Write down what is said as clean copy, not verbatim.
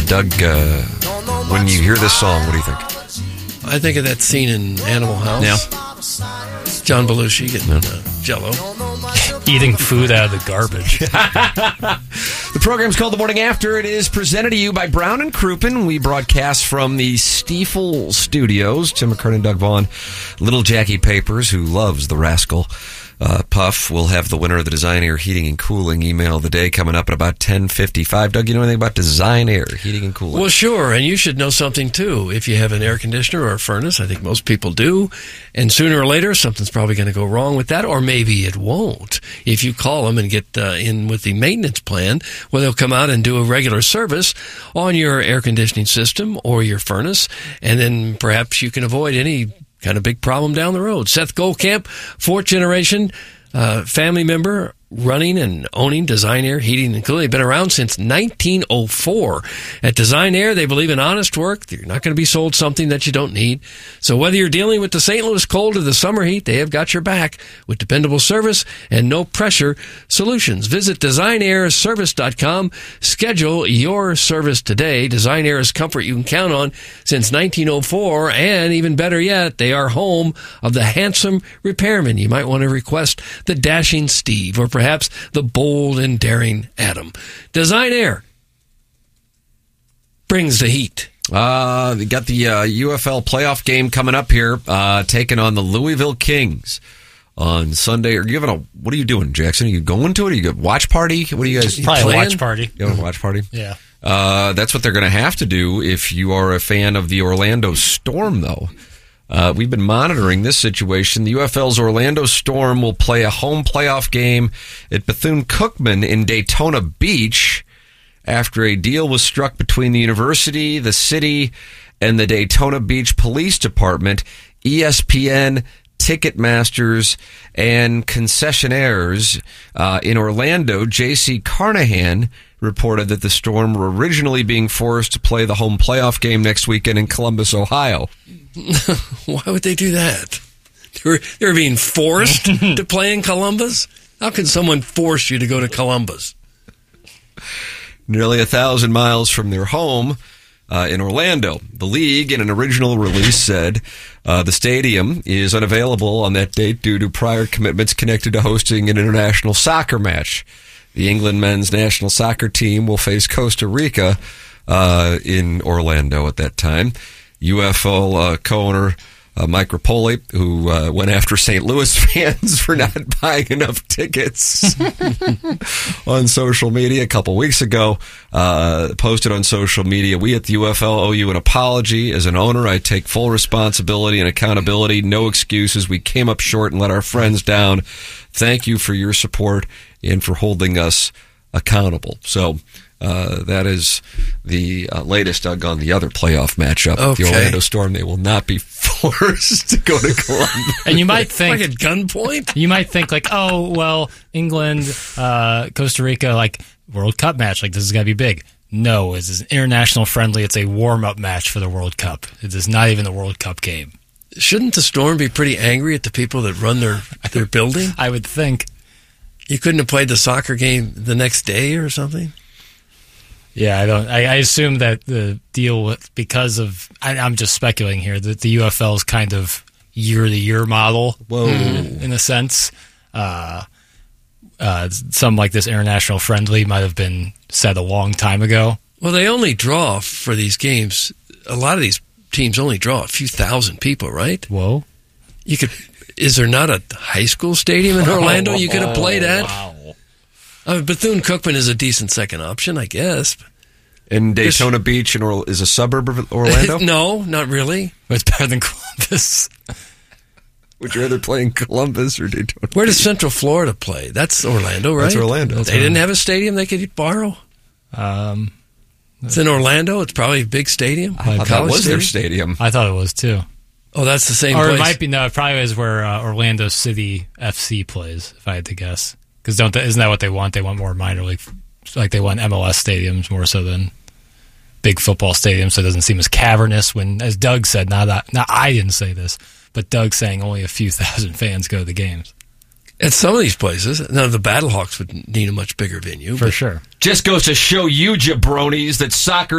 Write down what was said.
Doug, when you hear this song, what do you think? I think of that scene in Animal House. Yeah. John Belushi getting Jell-O. Eating food out of the garbage. The program's called The Morning After. It is presented to you by Brown and Crouppen. We broadcast from the Stiefel Studios. Tim McKernan and Doug Vaughn. Little Jackie Papers, who loves the rascal. Puff will have the winner of the Design Air Heating and Cooling email of the day coming up at about 10:55. Doug, you know anything about Design Air Heating and Cooling? Well, sure, and you should know something, too. If you have an air conditioner or a furnace, I think most people do, and sooner or later, something's probably going to go wrong with that, or maybe it won't. If you call them and get in with the maintenance plan, well, they'll come out and do a regular service on your air conditioning system or your furnace, and then perhaps you can avoid any kind of big problem down the road. Seth Goldcamp, fourth generation family member, running and owning Design Air Heating and Cooling. They've been around since 1904. At Design Air, they believe in honest work. You're not going to be sold something that you don't need. So whether you're dealing with the St. Louis cold or the summer heat, they have got your back with dependable service and no pressure solutions. Visit DesignAirService.com. Schedule your service today. Design Air is comfort you can count on since 1904, and even better yet, they are home of the handsome repairman. You might want to request the dashing Steve, or perhaps the bold and daring Adam. Design Air brings the heat. They got the UFL playoff game coming up here, taking on the Louisville Kings on Sunday. What are you doing, Jackson? Are you going to it? Are you going watch party? What are you guys? Probably a watch party. You have a watch party? Yeah. That's what they're going to have to do if you are a fan of the Orlando Storm, though. We've been monitoring this situation. The UFL's Orlando Storm will play a home playoff game at Bethune-Cookman in Daytona Beach after a deal was struck between the university, the city, and the Daytona Beach Police Department. ESPN, Ticketmasters, and concessionaires in Orlando, J.C. Carnahan, reported that the Storm were originally being forced to play the home playoff game next weekend in Columbus, Ohio. Why would they do that? They're being forced to play in Columbus? How can someone force you to go to Columbus? Nearly 1,000 miles from their home in Orlando. The league, in an original release, said the stadium is unavailable on that date due to prior commitments connected to hosting an international soccer match. The England men's national soccer team will face Costa Rica in Orlando at that time. UFL co-owner Mike Rapoli, who went after St. Louis fans for not buying enough tickets on social media a couple weeks ago, posted on social media, "We at the UFL owe you an apology. As an owner, I take full responsibility and accountability. No excuses. We came up short and let our friends down. Thank you for your support and for holding us accountable." So that is the latest, Doug, on the other playoff matchup. Okay. The Orlando Storm, they will not be forced to go to Columbus. And you might think, like at gunpoint? You might think like, oh, well, England, Costa Rica, like World Cup match, like this is going to be big. No, it's an international friendly. It's a warm-up match for the World Cup. It is not even the World Cup game. Shouldn't the Storm be pretty angry at the people that run their building? I would think. You couldn't have played the soccer game the next day or something? Yeah, I assume that the deal with, because of, I'm just speculating here, that the UFL's kind of year-to-year model. Whoa. In a sense. Some like this international friendly might have been set a long time ago. Well, they only draw for these games. A lot of these teams only draw a few thousand people, right? Whoa. Is there not a high school stadium in Orlando you could have played at? Wow. Bethune-Cookman is a decent second option, I guess. And Daytona Beach is a suburb of Orlando? No, not really. But it's better than Columbus. Would you rather play in Columbus or Daytona? Where does Central Florida play? That's Orlando, right? That's Orlando. They didn't have a stadium they could borrow? It's in Orlando. It's probably a big stadium. I thought that was their stadium. I thought it was, too. Oh, that's the same or place? It might be, no, it probably is where Orlando City FC plays, if I had to guess. Because isn't that what they want? They want more minor league, like they want MLS stadiums more so than big football stadiums, so it doesn't seem as cavernous when, as Doug said, not I didn't say this, but Doug saying only a few thousand fans go to the games. At some of these places, now the Battlehawks would need a much bigger venue. For sure. Just goes to show you, jabronis, that soccer